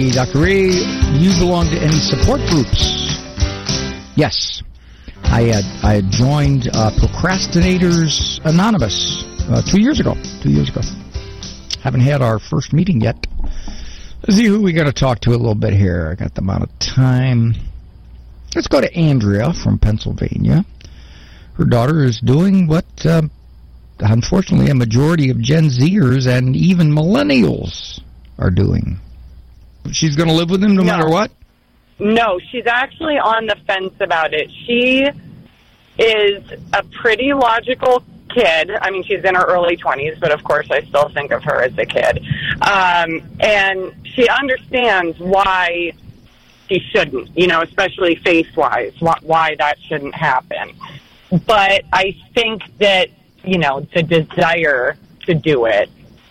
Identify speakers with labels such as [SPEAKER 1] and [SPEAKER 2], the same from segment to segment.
[SPEAKER 1] Dr. Ray, you belong to any support groups? Yes. I had joined Procrastinators Anonymous 2 years ago. Haven't had our first meeting yet. Let's see who we got to talk to a little bit here. I got the amount of time. Let's go to Andrea from Pennsylvania. Her daughter is doing what, unfortunately, a majority of Gen Zers and even millennials are doing. She's going to live with him no matter what?
[SPEAKER 2] No, she's actually on the fence about it. She is a pretty logical kid. I mean, she's in her early 20s, but of course I still think of her as a kid. And she understands why she shouldn't, especially face-wise, why that shouldn't happen. But I think that, the desire to do it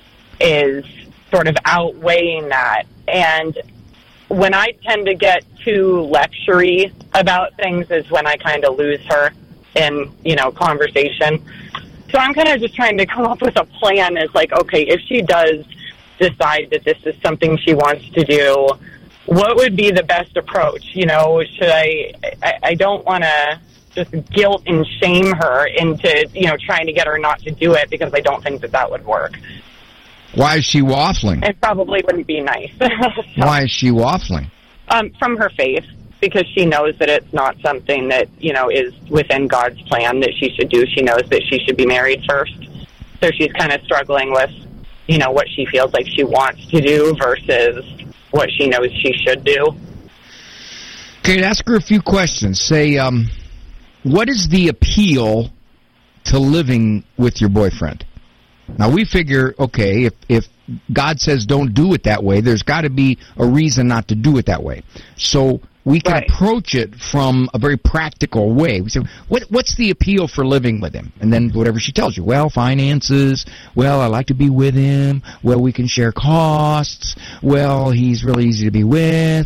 [SPEAKER 2] is sort of outweighing that. And when I tend to get too lectury about things is when I kind of lose her in, conversation. So I'm kind of just trying to come up with a plan as like, okay, if she does decide that this is something she wants to do, what would be the best approach? Should I don't want to just guilt and shame her into, trying to get her not to do it because I don't think that would work.
[SPEAKER 1] Why is she waffling?
[SPEAKER 2] It probably wouldn't be nice. So,
[SPEAKER 1] why is she waffling?
[SPEAKER 2] From her faith, because she knows that it's not something that, is within God's plan that she should do. She knows that she should be married first. So she's kind of struggling with, what she feels like she wants to do versus what she knows she should do.
[SPEAKER 1] Okay, ask her a few questions. Say, what is the appeal to living with your boyfriend? Now, we figure, okay, if God says don't do it that way, there's got to be a reason not to do it that way. So we can approach it from a very practical way. We say, what's the appeal for living with him? And then whatever she tells you, well, finances, well, I like to be with him, well, we can share costs, well, he's really easy to be with.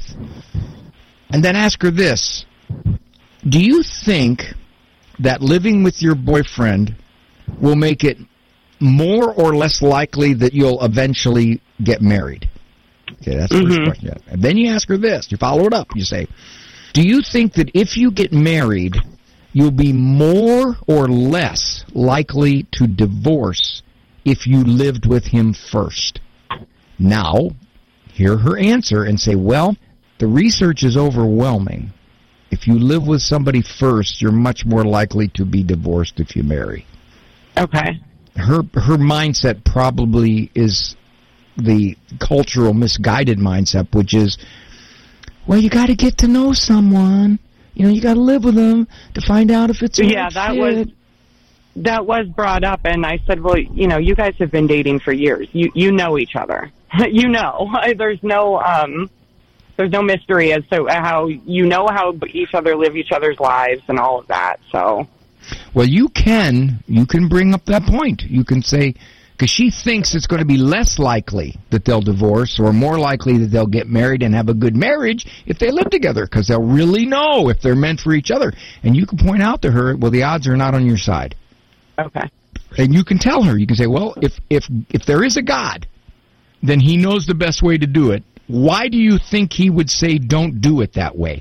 [SPEAKER 1] And then ask her this, do you think that living with your boyfriend will make it more or less likely that you'll eventually get married? Okay, that's the first question. And then you ask her this. You follow it up. You say, do you think that if you get married, you'll be more or less likely to divorce if you lived with him first? Now, hear her answer and say, well, the research is overwhelming. If you live with somebody first, you're much more likely to be divorced if you marry.
[SPEAKER 2] Okay.
[SPEAKER 1] Her mindset probably is the cultural misguided mindset, which is, well, you got to get to know someone. You got to live with them to find out if it's a
[SPEAKER 2] right fit. That was brought up, and I said, well, you guys have been dating for years. You know each other. There's no mystery as to how how each other live each other's lives and all of that. So.
[SPEAKER 1] Well, you can bring up that point. You can say, because she thinks it's going to be less likely that they'll divorce or more likely that they'll get married and have a good marriage if they live together, because they'll really know if they're meant for each other. And you can point out to her, well, the odds are not on your side.
[SPEAKER 2] Okay.
[SPEAKER 1] And you can tell her, you can say, well, if there is a God, then he knows the best way to do it. Why do you think he would say don't do it that way?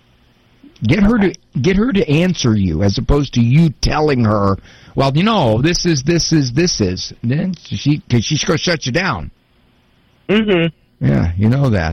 [SPEAKER 1] Get her to answer you, as opposed to you telling her, well, this is. Then she's going to shut you down.
[SPEAKER 2] Mm-hmm.
[SPEAKER 1] Yeah, you know that.